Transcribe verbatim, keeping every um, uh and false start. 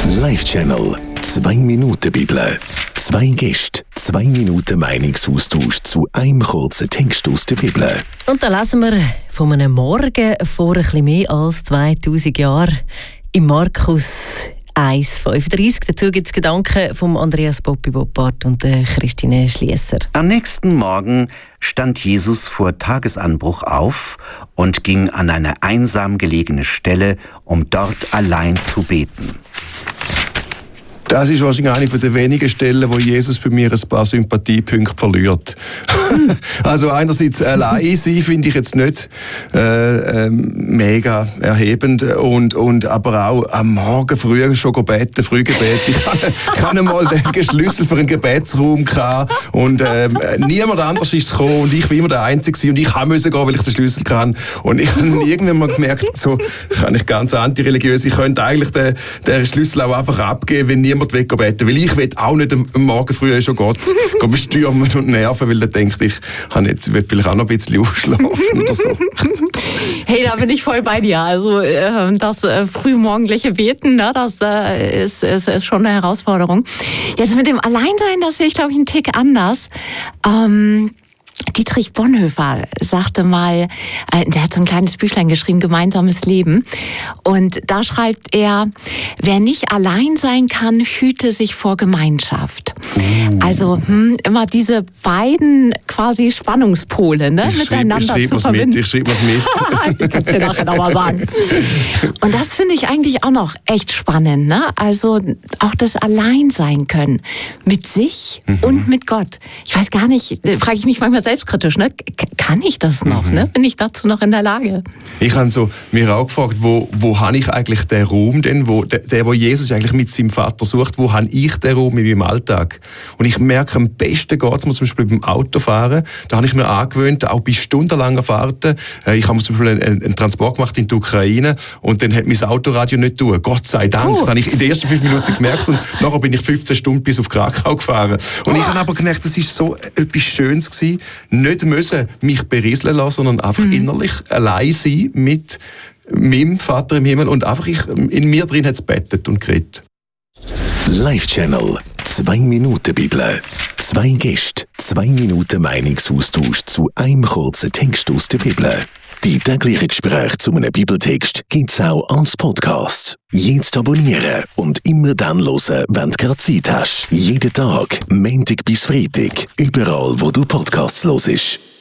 Live-Channel. Zwei Minuten Bibel. Zwei Gäste, zwei Minuten Meinungsaustausch zu einem kurzen Text aus der Bibel. Und da lesen wir von einem Morgen vor ein bisschen mehr als zweitausend Jahren im Markus eins fünfunddreißig. Dazu gibt es Gedanken von Andreas Boppi-Boppard und Christine Schliesser. Am nächsten Morgen stand Jesus vor Tagesanbruch auf und ging an eine einsam gelegene Stelle, um dort allein zu beten. Das ist wahrscheinlich eine der wenigen Stellen, wo Jesus bei mir ein paar Sympathiepunkte verliert. Also einerseits allein sein finde ich jetzt nicht äh, äh, mega erhebend und, und aber auch am Morgen früh schon beten, Frühgebet. Ich hatte einmal den Schlüssel für einen Gebetsraum gehabt und äh, niemand anders ist gekommen und ich war immer der Einzige und ich musste gehen, weil ich den Schlüssel kann. Und ich habe irgendwann mal gemerkt, so kann ich ganz antireligiös, ich könnte eigentlich den, den Schlüssel auch einfach abgeben, wenn niemand will beten, weil ich will auch nicht am Morgen früh schon Gott bestürmen und nerven, weil er denkt, ich habe jetzt will vielleicht auch noch ein bisschen ausschlafen oder so. Hey, da bin ich voll bei dir. Also äh, das äh, frühmorgendliche Beten, ne, das äh, ist, ist, ist schon eine Herausforderung. Jetzt mit dem Alleinsein, das sehe ich, glaube ich, einen Tick anders. Ähm, Dietrich Bonhoeffer sagte mal, äh, der hat so ein kleines Büchlein geschrieben, Gemeinsames Leben. Und da schreibt er, wer nicht allein sein kann, hüte sich vor Gemeinschaft. Uh. Also hm, immer diese beiden quasi Spannungspole, ne, ich miteinander schrieb, ich zu verbinden. Mit, ich schreibe was mit. Ich kann es dir nachher nochmal sagen. Und das finde ich eigentlich auch noch echt spannend, ne? Also auch das Alleinsein können mit sich mhm. und mit Gott. Ich weiß gar nicht, frage ich mich manchmal selbstkritisch, ne? Kann ich das noch? Mhm. Ne? Bin ich dazu noch in der Lage? Ich habe so mir auch gefragt, wo, wo habe ich eigentlich den Raum denn, wo, der, der, wo Jesus eigentlich mit seinem Vater sucht, wo habe ich den Raum in meinem Alltag? Und ich merke, am besten geht es mir zum Beispiel beim Autofahren. Da habe ich mir angewöhnt, auch bei stundenlangen Fahrten. Ich habe zum Beispiel einen, einen Transport gemacht in die Ukraine und dann hat mein Autoradio nicht tun. Gott sei Dank. Oh. Das habe ich in den ersten fünf Minuten gemerkt und nachher bin ich fünfzehn Stunden bis auf Krakau gefahren. Und oh. ich habe aber gemerkt, das war so etwas Schönes gewesen. Nicht müssen mich berieseln lassen, sondern einfach mhm. innerlich allein sein mit meinem Vater im Himmel und einfach ich, in mir drin hat es bettet und geredet. Live-Channel. Zwei Minuten Bibel. Zwei Gäste, zwei Minuten Meinungsaustausch zu einem kurzen Text aus der Bibel. Die täglichen Gespräche zu einem Bibeltext gibt es auch als Podcast. Jetzt abonnieren und immer dann hören, wenn du gerade Zeit hast. Jeden Tag, Montag bis Freitag, überall wo du Podcasts hörst.